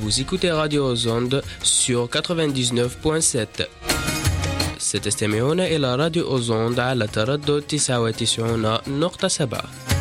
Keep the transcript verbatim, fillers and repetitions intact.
Vous écoutez Radio Ozonde sur quatre-vingt-dix-neuf point sept. ستستمعون إلى راديو أوزوند على تردد تسعة وتسعين نقطة سبعة.